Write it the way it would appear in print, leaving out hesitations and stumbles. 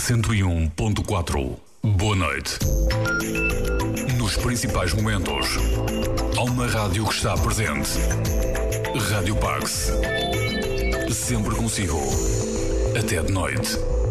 101.4. Boa noite. Nos principais momentos, há uma rádio que está presente. Rádio Pax. Sempre consigo. Até de noite.